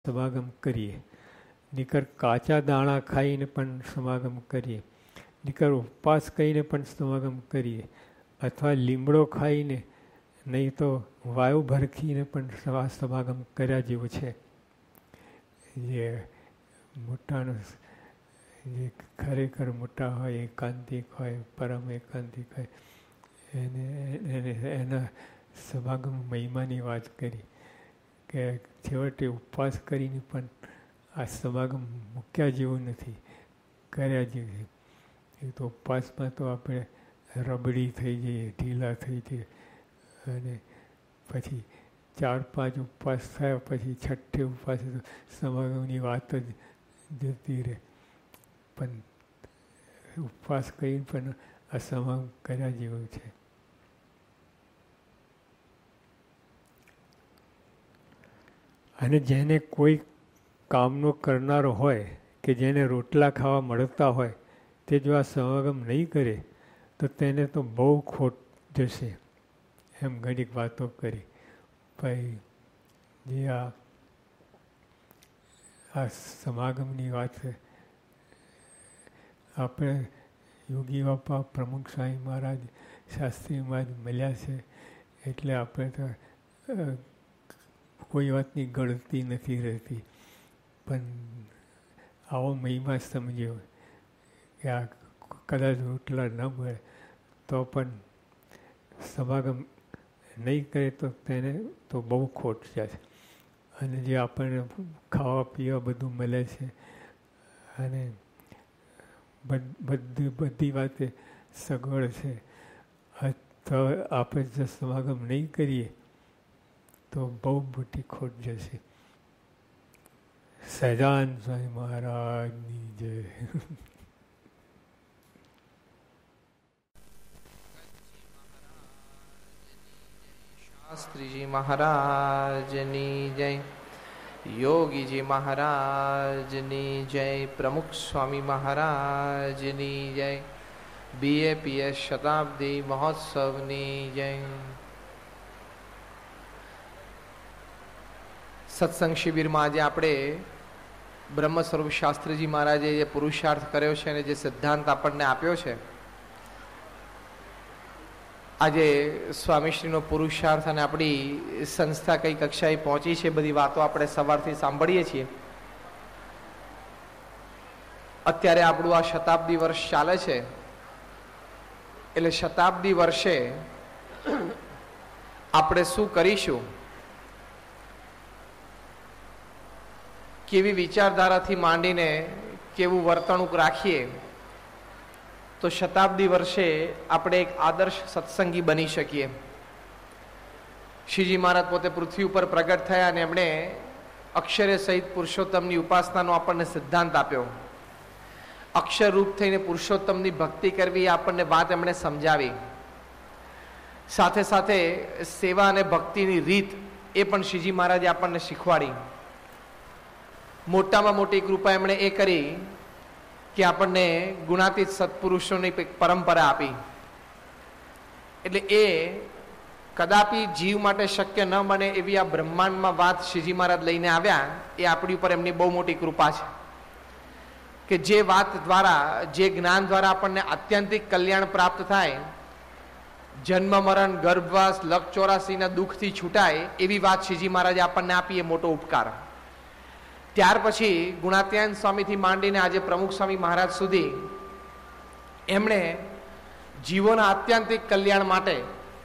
સમાગમ કરીએ, નીકર કાચા દાણા ખાઈને પણ સમાગમ કરીએ, નીકર ઉપવાસ કરીને પણ સમાગમ કરીએ, અથવા લીમડો ખાઈને નહીં તો વાયુ ભરખીને પણ સમાગમ કર્યા જેવું છે. જે મોટાનો જે ખરેખર મોટા હોય, એકાંતિક હોય, પરમ એકાંતિક હોય, એને એના સમાગમ મહિમાની વાત કરી કે છેવટે ઉપવાસ કરીને પણ આ સમાગમ મૂક્યા જેવું નથી, કર્યા જેવું. એ તો ઉપવાસમાં તો આપણે રબડી થઈ જઈએ, ઢીલા થઈ જઈએ, અને પછી 4-5 ઉપવાસ થયા પછી છઠ્ઠે ઉપવાસ સમાગમની વાત જ જતી રહે. પણ ઉપવાસ કરીને પણ આ સમાગમ કર્યા જેવું છે. અને જેને કોઈ કામનો કરનારો હોય કે જેને રોટલા ખાવા મળતા હોય તે જો આ સમાગમ નહીં કરે તો તેને તો બહુ ખોટ જશે. એમ ઘણીક વાતો કરી. ભાઈ જે આ સમાગમની વાત છે, આપણે યોગી બાપા, પ્રમુખ સ્વામી મહારાજ, શાસ્ત્રી મહારાજ મળ્યા છે એટલે આપણે તો કોઈ વાતની ગણતરી નથી રહેતી. પણ આવો મહિમા સમજ્યો કે આ કદાચ રોટલા ન મળે તો પણ સમાગમ નહીં કરે તો તેને તો બહુ ખોટ જાય. અને જે આપણને ખાવા પીવા બધું મળે છે અને બધી વાતે સગવડ છે, તો આપણે જો સમાગમ નહીં કરીએ તો બહુ મોટી ખોટ જશે. સહજાન સ્વામી મહારાજની જય. શાસ્ત્રીજી મહારાજની જય, યોગીજી મહારાજની જય, પ્રમુખ સ્વામી મહારાજની જય, BAPS શતાબ્દી મહોત્સવની જય. સત્સંગ શિબિરમાં આજે આપણે બ્રહ્મ સ્વરૂપ શાસ્ત્રીજી મહારાજે જે પુરુષાર્થ કર્યો છે અને જે સિદ્ધાંત આપણને આપ્યો છે, આજે સ્વામીશ્રીનો પુરુષાર્થ અને આપણી સંસ્થા કઈ કક્ષાએ પહોંચી છે બધી વાતો આપણે સવારથી સાંભળીએ છીએ. અત્યારે આપણું આ શતાબ્દી વર્ષ ચાલે છે, એટલે શતાબ્દી વર્ષે આપણે શું કરીશું, કેવી વિચારધારાથી માંડીને કેવું વર્તણૂક રાખીએ તો શતાબ્દી વર્ષે આપણે એક આદર્શ સત્સંગી બની શકીએ. શ્રીજી મહારાજ પોતે પૃથ્વી ઉપર પ્રગટ થયા અને એમણે અક્ષરે સહિત પુરુષોત્તમની ઉપાસનાનો આપણને સિદ્ધાંત આપ્યો. અક્ષર રૂપ થઈને પુરુષોત્તમની ભક્તિ કરવી એ આપણને વાત એમણે સમજાવી. સાથે સાથે સેવા અને ભક્તિની રીત એ પણ શ્રીજી મહારાજે આપણને શીખવાડી. મોટામાં મોટી કૃપા એમણે એ કરી કે આપણને ગુણાતીત સત્પુરુષોની પરંપરા આપી. એટલે એ કદાપી જીવ માટે શક્ય ન બને એવી આ બ્રહ્માંડમાં વાત શ્રીજી મહારાજ લઈને આવ્યા, એ આપણી ઉપર એમની બહુ મોટી કૃપા છે કે જે વાત દ્વારા, જે જ્ઞાન દ્વારા આપણને આત્યંતિક કલ્યાણ પ્રાપ્ત થાય, જન્મ મરણ ગર્ભવાસ લક 84ના દુઃખથી છૂટાય એવી વાત શ્રીજી મહારાજે આપણને આપી, એ મોટો ઉપકાર. ત્યાર પછી ગુણાત્યાયન સ્વામીથી માંડીને આજે પ્રમુખ સ્વામી મહારાજ સુધી એમણે જીવોના આત્યંતિક કલ્યાણ માટે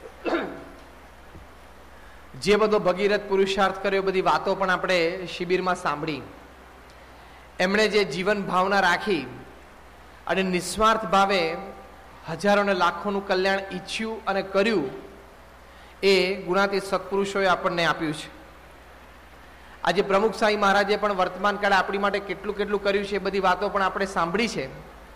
જે બધો ભગીરથ પુરુષાર્થ કર્યો, બધી વાતો પણ આપણે શિબિરમાં સાંભળી. એમણે જે જીવન ભાવના રાખી અને નિસ્વાર્થ ભાવે હજારો ને લાખોનું કલ્યાણ ઈચ્છ્યું અને કર્યું, એ ગુણાતીત સત્પુરુષોએ આપણને આપ્યું છે. આજે પ્રમુખ સ્વામી મહારાજે પણ વર્તમાન કાળે આપણી માટે કેટલું કેટલું કર્યું છે, એ બધી વાતો પણ આપણે સાંભળી છે.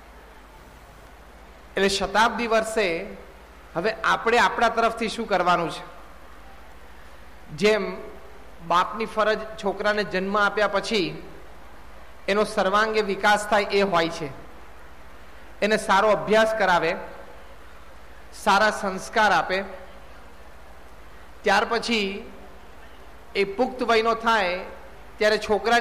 એટલે શતાબ્દી વર્ષે હવે આપણે આપણા તરફથી શું કરવાનું છે? જેમ બાપની ફરજ છોકરાને જન્મ આપ્યા પછી એનો સર્વાંગે વિકાસ થાય એ હોય છે. એને સારો અભ્યાસ કરાવે, સારા સંસ્કાર આપે, ત્યાર પછી એ પુખ્ત વયનો થાય ત્યારે છોકરા